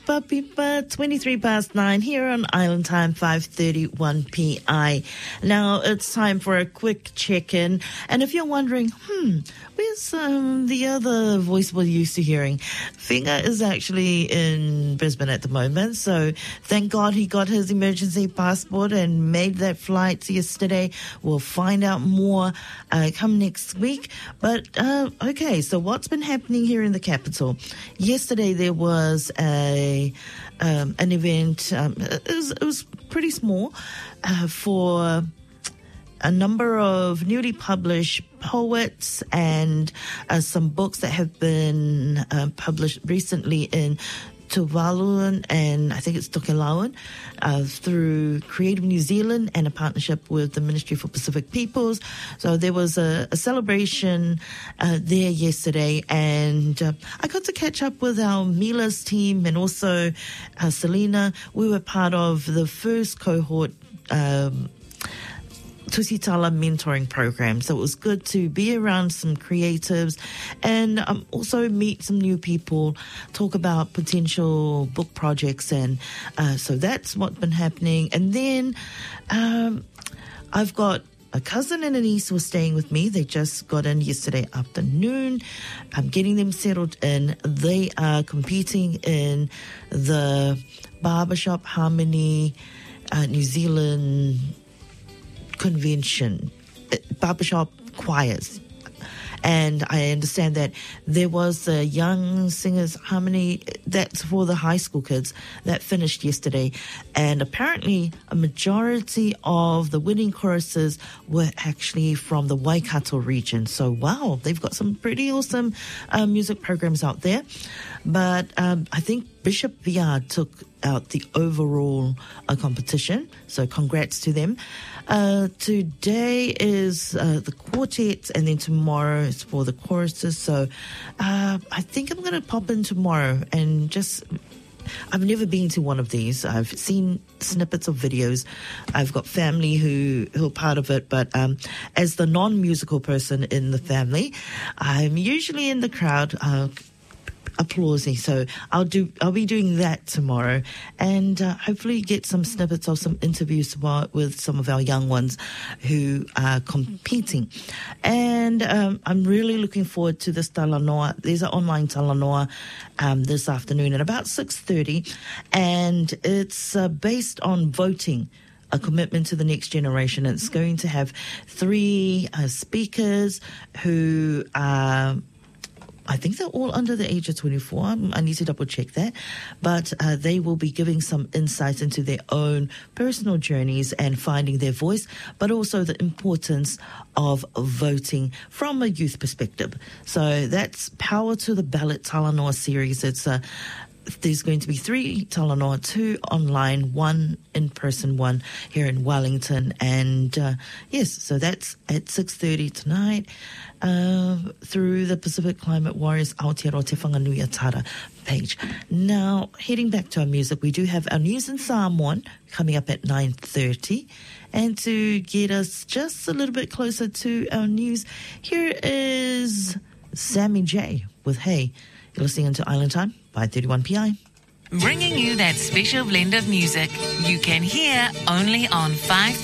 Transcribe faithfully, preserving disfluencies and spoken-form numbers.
Pipa Pipa, twenty-three past nine here on Island Time, five thirty-one P I. Now it's time for a quick check-in. And if you're wondering, hmm, where's um, the other voice we're used to hearing? Finger is actually in Brisbane at the moment. So thank God he got his emergency passport and made that flight yesterday. We'll find out more uh, come next week. But, uh, okay, so what's been happening here in the capital? Yesterday there was a um, an event. Um, it, was, it was pretty small uh, for a number of newly published poets and uh, some books that have been uh, published recently in Tuvalu and I think it's Tokelauan uh, through Creative New Zealand and a partnership with the Ministry for Pacific Peoples. So there was a, a celebration uh, there yesterday, and uh, I got to catch up with our Mila's team and also uh, Selena. We were part of the first cohort um Tusitala mentoring program. So it was good to be around some creatives and um, also meet some new people, talk about potential book projects. And uh, so that's what's been happening. And then um, I've got a cousin and a niece who are staying with me. They just got in yesterday afternoon. I'm getting them settled in. They are competing in the Barbershop Harmony uh, New Zealand convention, barbershop choirs. And I understand that there was a Young Singers Harmony that's for the high school kids that finished yesterday. And apparently a majority of the winning choruses were actually from the Waikato region. So, wow, they've got some pretty awesome uh, music programs out there. But um, I think Bishop Viard took out the overall uh, competition. So congrats to them. Uh, today is uh, the quartets, and then tomorrow is for the choruses. So uh, I think I'm going to pop in tomorrow and just... I've never been to one of these. I've seen snippets of videos. I've got family who, who are part of it, but um, as the non-musical person in the family, I'm usually in the crowd uh, applauding. So I'll do. I'll be doing that tomorrow, and uh, hopefully get some snippets of some interviews with some of our young ones who are competing. And um, I'm really looking forward to this Talanoa. There's an online Talanoa um, this afternoon at about six thirty, and it's uh, based on voting. A commitment to the next generation. It's going to have three uh, speakers who are, I think they're all under the age of twenty-four. I need to double check that. But uh, they will be giving some insights into their own personal journeys and finding their voice, but also the importance of voting from a youth perspective. So that's Power to the Ballot Talanoa series. It's a There's going to be three Talanoa, two online, one in person, one here in Wellington. And uh, yes, so that's at six thirty tonight uh, through the Pacific Climate Warriors Aotearoa Te Whanganui Tara page. Now, heading back to our music, we do have our news in Samoan coming up at nine thirty. And to get us just a little bit closer to our news, here is Sammy J with Hey. You're listening to Island Time, five thirty-one P I. Bringing you that special blend of music you can hear only on five